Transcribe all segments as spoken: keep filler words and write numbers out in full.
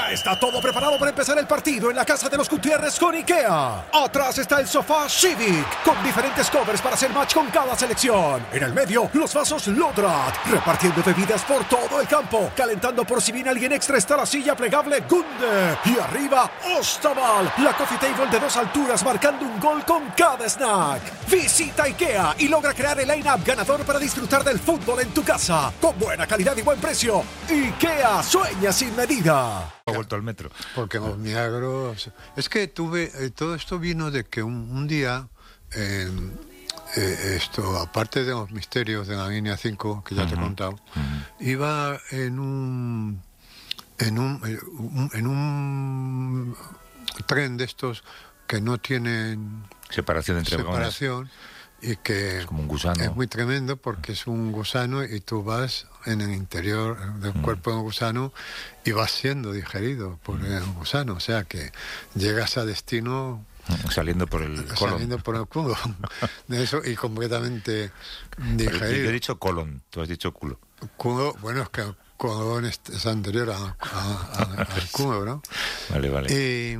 Ya está todo preparado para empezar el partido en la casa de los Gutiérrez con IKEA. Atrás está el sofá Civic, con diferentes covers para hacer match con cada selección. En el medio, los vasos Lodrat, repartiendo bebidas por todo el campo. Calentando por si viene alguien extra está la silla plegable Gunde. Y arriba, Ostaval, la coffee table de dos alturas marcando un gol con cada snack. Visita IKEA y logra crear el line-up ganador para disfrutar del fútbol en tu casa. Con buena calidad y buen precio. IKEA, sueña sin medida. Ha vuelto al metro. Porque los milagros... Es que tuve... Eh, todo esto vino de que un, un día... Eh, eh, esto, aparte de los misterios de la línea cinco, que ya uh-huh. te he contado, uh-huh. iba en un... En un, en un tren de estos que no tienen... Separación entre separación. Y que es como un gusano. Es muy tremendo porque es un gusano y tú vas en el interior del mm. cuerpo del gusano y vas siendo digerido por mm. el gusano, o sea que llegas a destino saliendo por el colon. Saliendo por el culo de eso y completamente digerido. Yo he dicho colon, tú has dicho culo. Culo, bueno, es que el colon es, es anterior a, a, a, al culo, ¿no? Vale, vale. Y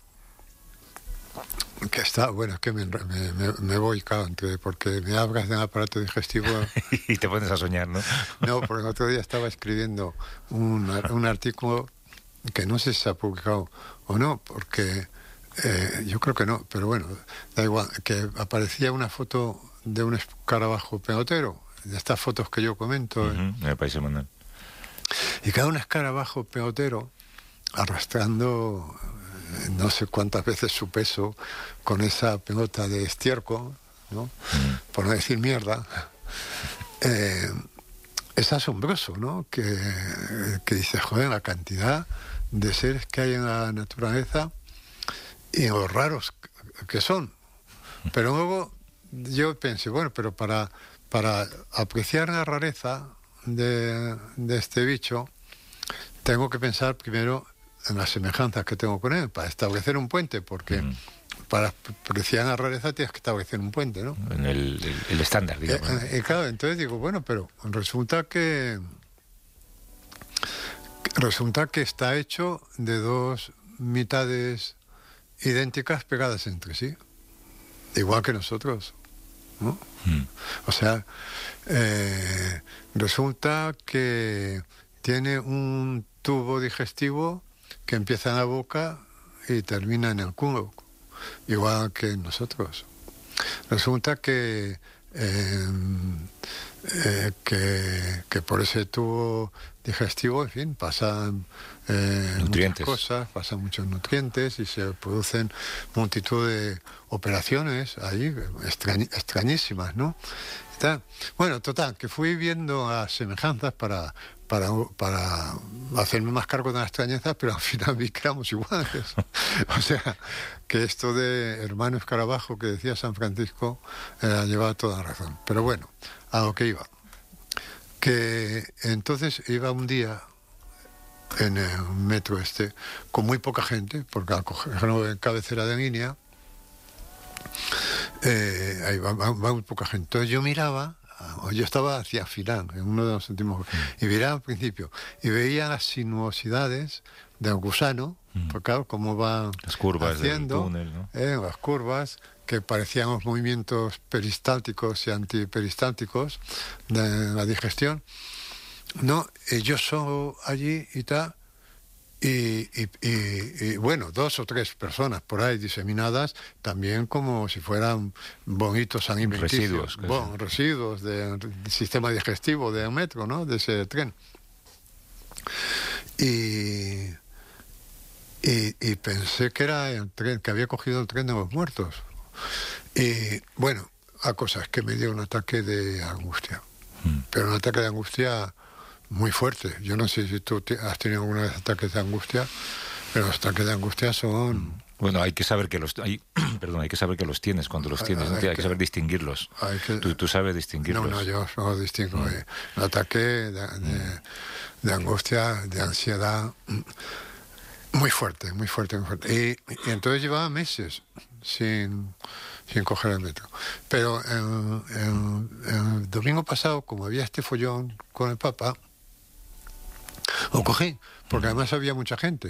que está, bueno, es que me, me, me, me voy, claro, porque me hablas del aparato digestivo y te pones a soñar, ¿no? No, porque el otro día estaba escribiendo un, un artículo que no sé si se ha publicado o no, porque eh, yo creo que no, pero bueno, da igual, que aparecía una foto de un escarabajo pelotero, de estas fotos que yo comento. Uh-huh, en el País Semanal. Y cada un escarabajo pelotero arrastrando no sé cuántas veces su peso con esa pelota de estiércol, ¿no? Mm. Por no decir mierda. Eh, es asombroso, ¿no? Que, que dices, joder, la cantidad de seres que hay en la naturaleza y los raros que son. Pero luego yo pensé, bueno, pero para, para apreciar la rareza de, de este bicho, tengo que pensar primero en las semejanzas que tengo con él, para establecer un puente, porque mm. para apreciar la rareza tienes que establecer un puente, ¿no? En el, el, el estándar, digamos. Eh, eh, claro, entonces digo, bueno, pero resulta que resulta que está hecho de dos mitades idénticas pegadas entre sí, igual que nosotros, ¿no? Mm. O sea, eh, resulta que tiene un tubo digestivo que empieza en la boca y termina en el culo, igual que nosotros. Resulta que, eh, eh, que, que por ese tubo digestivo, en fin, pasan eh, nutrientes. muchas cosas, pasan muchos nutrientes y se producen multitud de operaciones ahí, extrañ, extrañísimas, ¿no? Bueno, total, que fui viendo las semejanzas para, para, para hacerme más cargo de las extrañezas, pero al final vi que éramos iguales. O sea, que esto de hermano escarabajo que decía San Francisco eh, llevaba toda la razón. Pero bueno, a lo que iba. Que entonces iba un día en el metro este con muy poca gente, porque al cogerlo en cabecera de línea, Eh, ahí va, va, va muy poca gente. Entonces yo miraba, yo estaba hacia final, en uno de los últimos, y miraba al principio, y veía las sinuosidades del gusano, mm. porque claro, cómo va las curvas haciendo, del túnel, ¿no? eh, las curvas, que parecían los movimientos peristálticos y antiperistálticos de la digestión. No, y yo solo allí y tal. Y, y, y, y bueno, dos o tres personas por ahí diseminadas, también como si fueran bonitos alimenticios, residuos, bon, residuos del sistema digestivo del metro, ¿no? De ese tren. Y, y, y pensé que era el tren, que había cogido el tren de los muertos. Y bueno, a cosas que me dio un ataque de angustia. Mm. Pero un ataque de angustia muy fuerte. Yo no sé si tú has tenido alguna vez ataques de angustia, pero los ataques de angustia son... Bueno, hay que saber que los hay, perdón, hay que saber que los tienes cuando los tienes, hay, ¿no? hay, hay que, que saber distinguirlos. Hay que, tú, tú sabes distinguirlos. No, no, yo no los distingo. Mm. Eh. Un ataque de, de, de angustia, de ansiedad, muy fuerte, muy fuerte, muy fuerte. Y, y entonces llevaba meses sin, sin coger el metro. Pero el, el, el domingo pasado, como había este follón con el Papa, lo cogí, porque además había mucha gente.